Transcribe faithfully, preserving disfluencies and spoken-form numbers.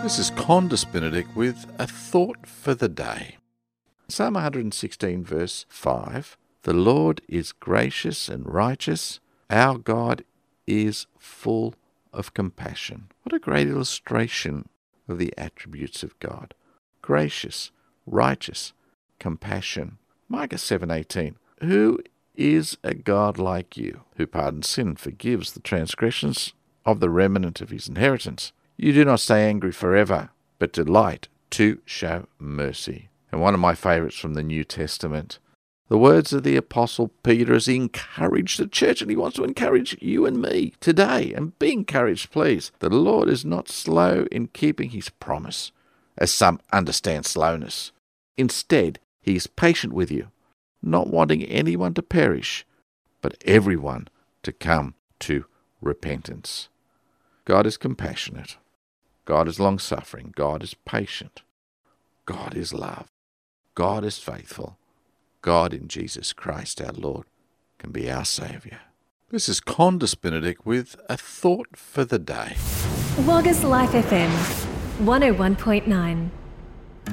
This is Condis Benedict with a thought for the day. Psalm one hundred sixteen verse five, "The Lord is gracious and righteous. Our God is full of compassion." What a great illustration of the attributes of God. Gracious, righteous, compassion. Micah seven eighteen, "Who is a God like you, who pardons sin and forgives the transgressions of the remnant of his inheritance? You do not stay angry forever, but delight to show mercy." And one of my favourites from the New Testament, the words of the Apostle Peter as he encouraged the church, and he wants to encourage you and me today. And be encouraged, please. "The Lord is not slow in keeping his promise, as some understand slowness. Instead, he is patient with you, not wanting anyone to perish, but everyone to come to repentance." God is compassionate. God is long-suffering. God is patient. God is love. God is faithful. God in Jesus Christ our Lord can be our Saviour. This is Condis Benedict with a thought for the day. Waggas Life F M, one oh one point nine.